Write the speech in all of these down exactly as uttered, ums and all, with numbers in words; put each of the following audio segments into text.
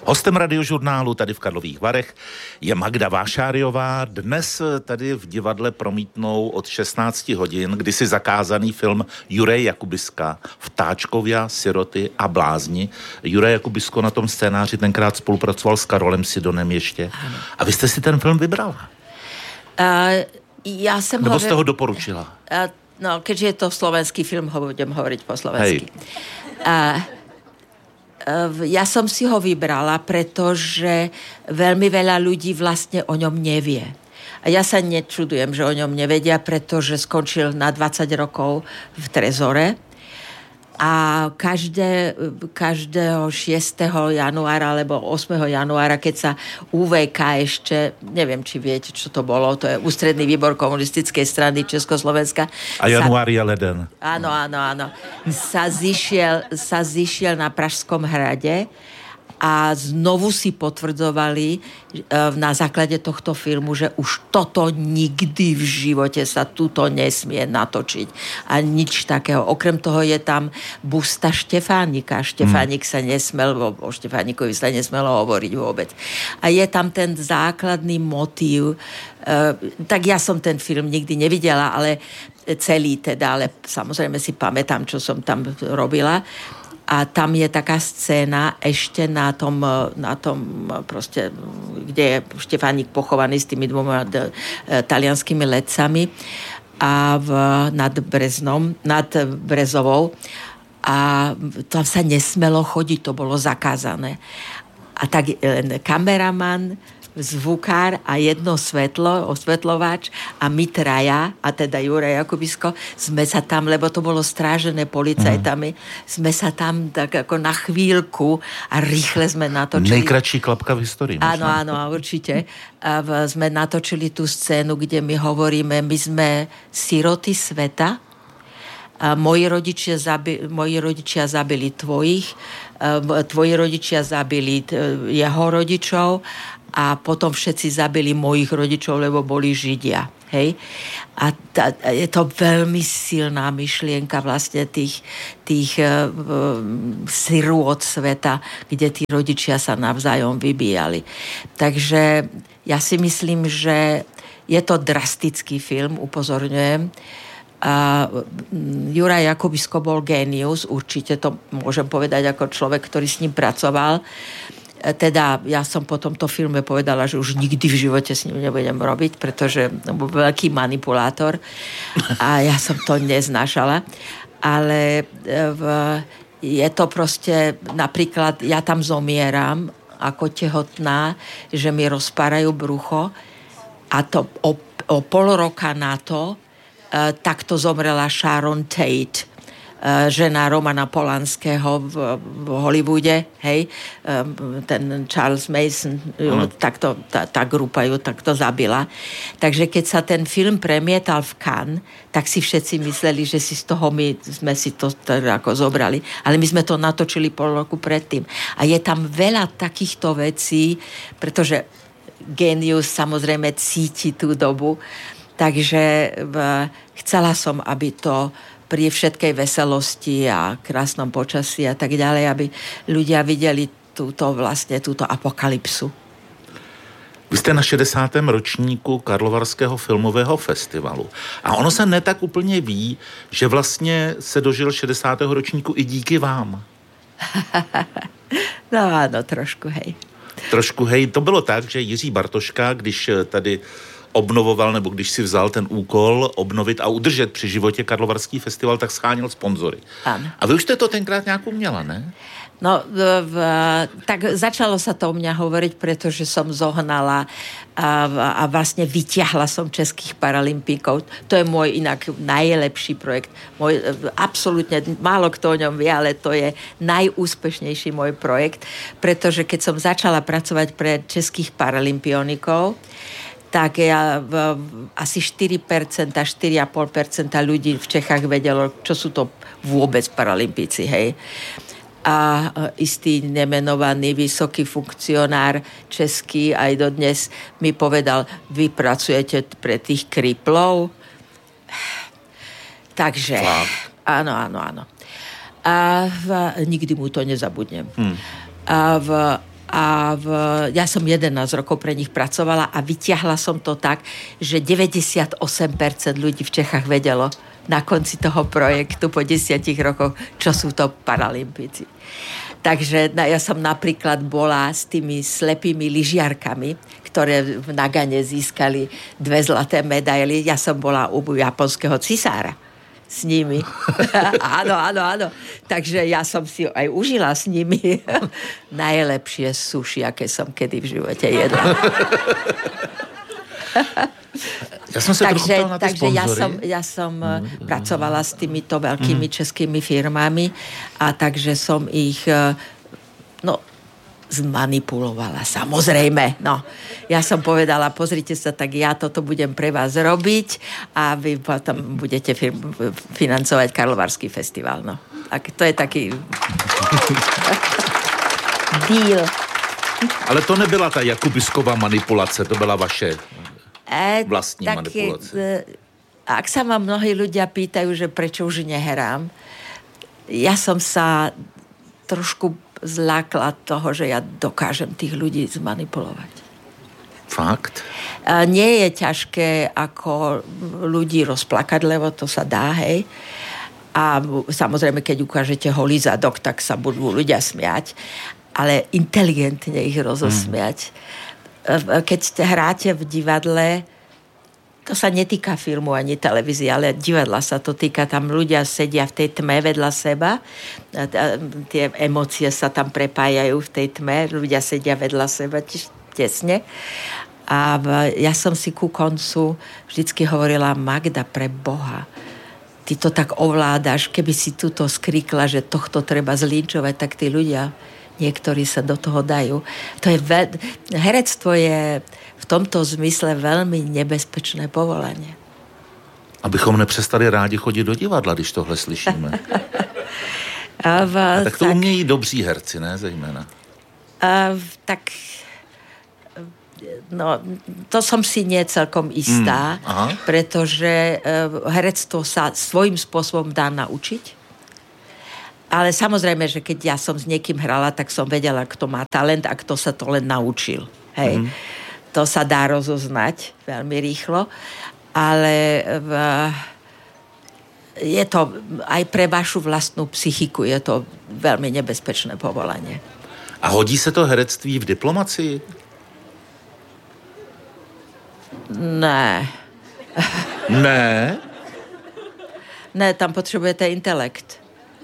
Hostem radiožurnálu tady v Karlových Varech je Magda Vášáriová. Dnes tady v divadle promítnou od šestnáct hodin kdysi zakázaný film Juraje Jakubiska Vtáčkovia, siroty a blázni. Juraj Jakubisko na tom scénáři tenkrát spolupracoval s Karolem Sidonem ještě. A vy jste si ten film vybrala? Uh, ja som Nebo ho... ste ho doporučila? Uh, no, keďže je to slovenský film, ho budem hovoriť po slovensky. Uh, uh, ja som si ho vybrala, pretože veľmi veľa ľudí vlastne o ňom nevie. A ja sa nečudujem, že o ňom nevedia, pretože skončil na dvadsať rokov v Trezore. A každé, každého šiesteho januára alebo ôsmeho januára, keď sa ú vé ká ešte, neviem, či viete, čo to bolo, to je Ústredný výbor komunistickej strany Československa. A január je leden. Áno, áno, áno. Sa zišiel, sa zišiel na Pražskom hrade a znovu si potvrdzovali na základe tohto filmu, že už toto nikdy v živote sa tuto nesmie natočiť. A nič takého. Okrem toho je tam busta Štefánika. Štefánik sa nesmel, o Štefánikovi sa nesmelo hovoriť vôbec. A je tam ten základný motív. Tak ja som ten film nikdy nevidela, ale celý teda, ale samozrejme si pamätám, čo som tam robila. A tam je taká scéna ešte na tom, na tom proste, kde je Štefánik pochovaný s tými dvoma d- talianskými letcami a v, nad Breznom, nad Brezovou. A tam sa nesmelo chodiť, to bolo zakázané. A tak kameraman, zvukár a jedno svetlo, osvetľovač a my traja, a teda Juraj Jakubisko, sme sa tam, lebo to bolo strážené policajtami, mm. sme sa tam tak ako na chvíľku a rýchle sme natočili. Nejkratší klapka v histórii. Áno, áno, určite. A v, sme natočili tú scénu, kde my hovoríme, my sme siroty sveta, a moji rodičia, zabi- moji rodičia zabili tvojich, tvoji rodičia zabili jeho rodičov a potom všetci zabili mojich rodičov, lebo boli Židia. Hej? A ta, je to veľmi silná myšlienka vlastne tých, tých uh, sirôt sveta, kde tí rodičia sa navzájom vybíjali. Takže ja si myslím, že je to drastický film, upozorňujem. A Juraj Jakubisko bol génius, určite to môžem povedať ako človek, ktorý s ním pracoval. Teda ja som po tomto filme povedala, že už nikdy v živote s ním nebudem robiť, pretože bol veľký manipulátor a ja som to neznášala. Ale v, je to proste, napríklad ja tam zomieram ako tehotná, že mi rozpárajú brucho a to o, o pol roka na to Uh, takto zomrela Sharon Tate, uh, žena Romana Polanského v, v Hollywoode, hej, um, ten Charles Mason, mm. takto, tá, tá grupa ju takto zabila. Takže keď sa ten film premietal v Cannes, tak si všetci mysleli, že si z toho my sme si to teda ako zobrali. Ale my sme to natočili pol roku predtým. A je tam veľa takýchto vecí, pretože génius samozrejme cíti tú dobu. Takže chcela som, aby to pri všetkej veselosti a krásnom počasí a tak ďalej, aby ľudia videli túto vlastne túto apokalypsu. Vy jste na šedesátém ročníku Karlovarského filmového festivalu. A ono se ne tak úplně ví, že vlastně se dožil šedesátého ročníku i díky vám. No áno, trošku hej. Trošku hej. To bylo tak, že Jiří Bartoška, když tady obnovoval, nebo když si vzal ten úkol obnovit a udržet při životě Karlovarský festival, tak scháněl sponzory. Áno. A vy už jste to tenkrát nějak uměla, ne? No, v, v, tak začalo sa to o mňa hovoriť, pretože som zohnala a, a vlastne vyťahla som českých paralympíkov. To je môj inak najlepší projekt. Môj, absolútne, málo kto o ňom vie, ale to je najúspešnejší môj projekt, pretože keď som začala pracovať pre českých paralympionikov, tak ja v, asi štyri percentá, štyri celé päť percenta ľudí v Čechách vedelo, čo sú to vôbec paralympíci, hej. A istý nemenovaný vysoký funkcionár český aj dodnes mi povedal, vy pracujete pre tých kriplov? Takže, áno, áno, áno. A v, nikdy mu to nezabudnem. Hmm. A v, A v, ja som jedenásť rokov pre nich pracovala a vytiahla som to tak, že deväťdesiatosem percent ľudí v Čechách vedelo na konci toho projektu po desiatich rokoch, čo sú to Paralympici. Takže ja som napríklad bola s tými slepými lyžiarkami, ktoré v Nagane získali dve zlaté medaily. Ja som bola u japonského cisára s nimi. Áno, áno, áno. Takže ja som si aj užila s nimi najlepšie suši, aké som kedy v živote jedla. Ja som sa takže, trochu na tie takže ja som, ja som mm. pracovala s týmito veľkými mm. českými firmami a takže som ich no, zmanipulovala, samozrejme. No. Ja som povedala, pozrite sa, tak ja toto budem pre vás robiť a vy potom budete financovať Karlovarský festival. No. Tak to je taký deal. Ale to nebyla ta Jakubisková manipulace, to byla vaše vlastní e, manipulace. E, ak sa ma mnohí ľudia pýtajú, že prečo už neherám, ja som sa trošku zlákla toho, že ja dokážem tých ľudí zmanipulovať. Fakt? E, nie je ťažké ako ľudí rozplakať, lebo to sa dá, hej. A samozrejme, keď ukážete holý zadok, tak sa budú ľudia smiať, ale inteligentne ich rozosmiať. Mm. Keď hráte v divadle, to sa netýka filmu ani televízie, ale divadla sa to týka, tam ľudia sedia v tej tme vedľa seba, tie emócie sa tam prepájajú v tej tme, ľudia sedia vedľa seba tesne. A ja som si ku koncu vždycky hovorila, Magda, pre Boha, ty to tak ovládaš, keby si tuto skrikla, že tohto treba zlinčovať, tak tí ľudia, niektorí sa do toho dajú. To je ve- herectvo je v tomto zmysle veľmi nebezpečné povolanie. Abychom nepřestali rádi chodit do divadla, když tohle slyšíme. a v, a tak to tak, umějí dobří herci, ne, zejména? A, tak no, to som si nie celkom istá, mm, pretože herectvo sa svojím spôsobom dá naučiť. Ale samozrejme, že keď ja som s niekým hrala, tak som vedela, kto má talent a kto sa to len naučil. Hej. Mm. To sa dá rozoznať veľmi rýchlo, ale v, je to aj pre vašu vlastnú psychiku je to veľmi nebezpečné povolanie. A hodí se to herectví v diplomacii? Ne. Ne? Ne, tam potřebujete intelekt.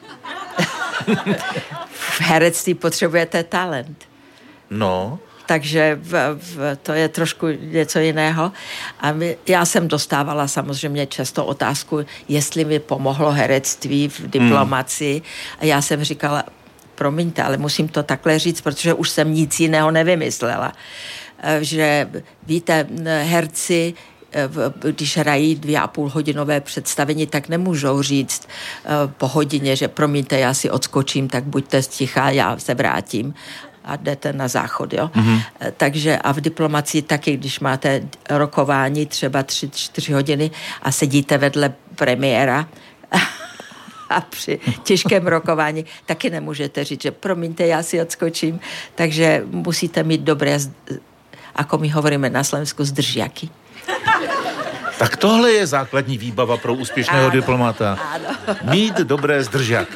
V herectví potřebujete talent. No. Takže v, v, to je trošku něco jiného. A my, já jsem dostávala samozřejmě často otázku, jestli mi pomohlo herectví v diplomacii. Mm. A já jsem říkala, promiňte, ale musím to takhle říct, protože už jsem nic jiného nevymyslela. Že víte, herci, když hrají dvě a půl hodinové představení, tak nemůžou říct po hodině, že promiňte, já si odskočím, tak buďte sticha, já se vrátím a jdete na záchod, jo. Mm-hmm. Takže a v diplomacii taky, když máte rokování třeba tři, čtyři hodiny a sedíte vedle premiéra a při těžkém rokování taky nemůžete říct, že promiňte, já si odskočím. Takže musíte mít dobré, ako my hovoríme na Slovensku, zdržiaky. Tak tohle je základní výbava pro úspěšného áno, diplomata. Áno. Mít dobré zdržiaky.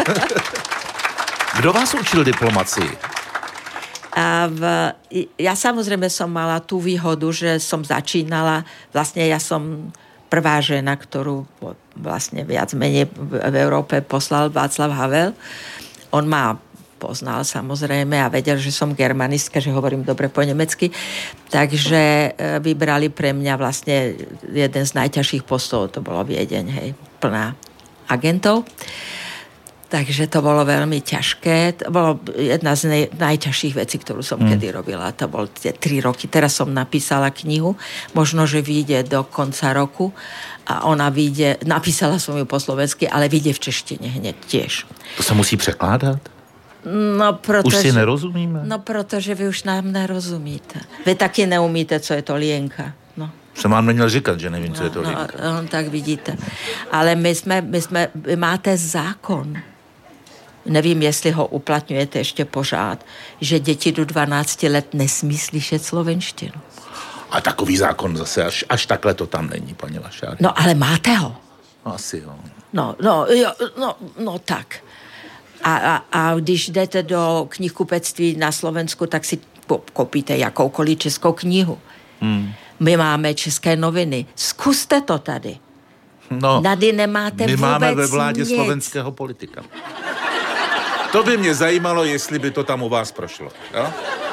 Kdo vás učil diplomacii? A v, ja samozrejme som mala tú výhodu, že som začínala, vlastne ja som prvá žena, ktorú vlastne viac menej v Európe poslal Václav Havel. On ma poznal samozrejme a vedel, že som germanistka, že hovorím dobre po nemecky. Takže vybrali pre mňa vlastne jeden z najťažších postov, to bolo Viedeň, hej, plná agentov. Takže to bolo veľmi ťažké. To bolo jedna z nej, najťažších vecí, ktorú som mm. kedy robila. To bolo tie tri roky. Teraz som napísala knihu. Možno, že vyjde do konca roku. A ona vyjde, napísala som ju po slovensky, ale vyjde v češtine hneď tiež. To sa musí prekladať? No, protože, už si nerozumíme? No, protože vy už nám nerozumíte. Vy taky neumíte, co je to lienka. No. Jsem vám neměl říkat, že nevím, co no, je to lienka. No, no, tak vidíte. Ale my jsme, my jsme, vy máte zákon. nevím, jestli ho uplatňujete ještě pořád, že děti do dvanácti let nesmí slyšet slovenštinu. A takový zákon zase, až, až takhle to tam není, paní Vašáriová. No, ale máte ho. Asi jo. No, no, jo, no, no tak. A, a, a když jdete do knihkupectví na Slovensku, tak si koupíte jakoukoliv českou knihu. Hmm. My máme české noviny. Zkuste to tady. No, tady nemáte my vůbec máme ve vládě nic. slovenského politika. To by mě zajímalo, jestli by to tam u vás prošlo. Jo?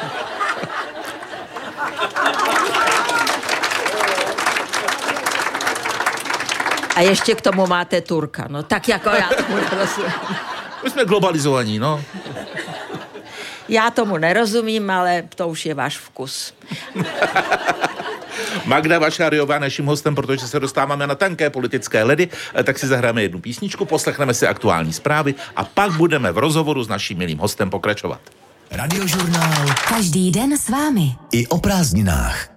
A ještě k tomu máte Turka. No tak jako já tomu nerozumím. My jsme globalizovaní, no. Já tomu nerozumím, ale to už je váš vkus. Magda Vašáriová naším hostem, protože se dostáváme na tanké politické ledy, tak si zahráme jednu písničku, poslechneme si aktuální zprávy a pak budeme v rozhovoru s naším milým hostem pokračovat. Radiožurnál. Každý den s vámi. I o prázdninách.